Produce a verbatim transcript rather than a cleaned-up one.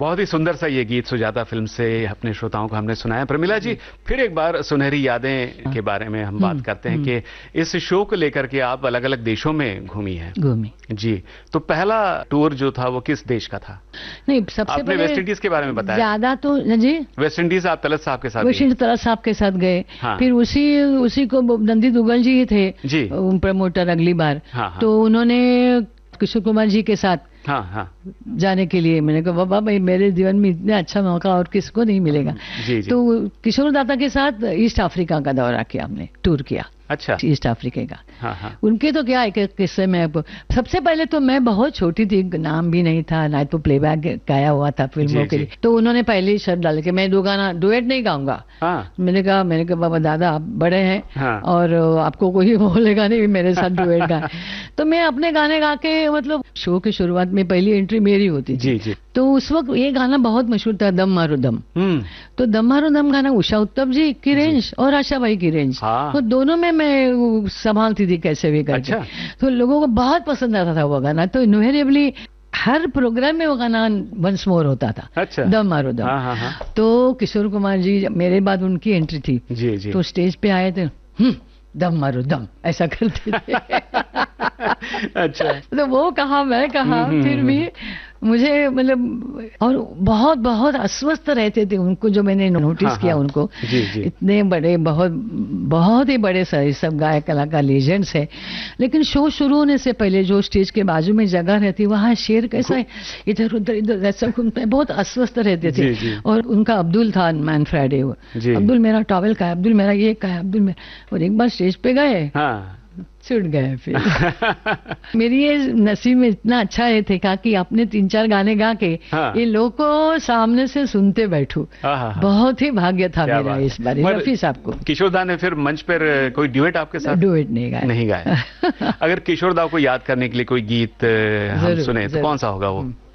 बहुत ही सुंदर सा ये गीत सुजाता फिल्म से अपने श्रोताओं को हमने सुनाया। प्रमिला जी, फिर एक बार सुनहरी यादें के बारे में हम बात करते हैं कि इस शो को लेकर के आप अलग अलग देशों में घूमी हैं। घूमी जी, तो पहला टूर जो था वो किस देश का था? नहीं, सबसे आपने पहले वेस्ट इंडीज के बारे में बताया। ज्यादा तो जी वेस्ट इंडीज आप तलत साहब के साथ वेस्ट इंडीज तलत साहब के साथ गए। हाँ। फिर उसी उसी को नंदी दुग्गल जी थे जी प्रमोटर अगली बार। हाँ, हाँ। तो उन्होंने किशोर कुमार जी के साथ हाँ हाँ जाने के लिए, मैंने कहा बाबा भाई मेरे जीवन में इतना अच्छा मौका और किसको नहीं मिलेगा। जी, जी। तो किशोर दाता के साथ ईस्ट अफ्रीका का दौरा किया हमने, टूर किया। अच्छा, ईस्ट अफ्रीका का। हाँ हाँ। उनके तो क्या एक किस्से में अब सबसे पहले तो मैं बहुत छोटी थी, नाम भी नहीं था ना, तो प्लेबैक गाया हुआ था फिल्मों जी, के जी। लिए। तो उन्होंने पहले ही शर्त डाल के मैं दो गाना डुएट नहीं गाऊंगा। हाँ। मैंने कहा मैंने कहा बाबा दादा आप बड़े हैं। हाँ। और आपको कोई बोलेगा नहीं मेरे साथ डुएट गा। तो मैं अपने गाने गा के, मतलब शो की शुरुआत में पहली एंट्री मेरी होती थी। जी जी। तो उस वक्त ये गाना बहुत मशहूर था, दम मारो दम। हम्म। तो दम मारो दम गाना उषा उत्तम जी की रेंज और आशा भाई की रेंज, हाँ। तो दोनों में मैं संभालती थी कैसे भी करके। अच्छा। तो लोगों को बहुत पसंद आता था वो गाना, तो इनवेरिएबली हर प्रोग्राम में वो गाना वंस मोर होता था। अच्छा। दम मारो दम। हाँ हाँ हाँ। तो किशोर कुमार जी मेरे बाद उनकी एंट्री थी। जी जी। तो स्टेज पे आए थे, हम्म दम मारो दम ऐसा करते थे। अच्छा। तो वो कहा मैं कहा, फिर भी मुझे मतलब, और बहुत बहुत अस्वस्थ रहते थे उनको, जो मैंने नोटिस हाँ, किया हाँ। उनको। जी जी। इतने बड़े, बहुत बहुत ही बड़े सर सब गायक कलाकार लेजेंड्स है, लेकिन शो शुरू होने से पहले जो स्टेज के बाजू में जगह रहती है वहाँ शेर कैसा है इधर उधर इधर ऐसा घूमते हैं, बहुत अस्वस्थ रहते थे। जी, जी। और और उनका अब्दुल था मैन फ्राइडे, जी। अब्दुल मेरा टॉवेल का है, अब्दुल मेरा ये का है, अब्दुल मेरा, और एक बार स्टेज पे गए हाँ। छूट गए फिर। मेरी ये नसीब में इतना अच्छा है थे का कि अपने तीन चार गाने गा के हाँ। ये लोग को सामने से सुनते बैठूं, हाँ, हाँ। बहुत ही भाग्य था क्या मेरा बात इस है। बार पर रफी साहब को। किशोर दा ने फिर मंच पर कोई ड्यूएट आपके साथ डुएट नहीं गाया। नहीं गाया? अगर किशोर दा को याद करने के लिए कोई गीत अ, हम जरूर, सुने तो जरूर। कौन सा होगा वो?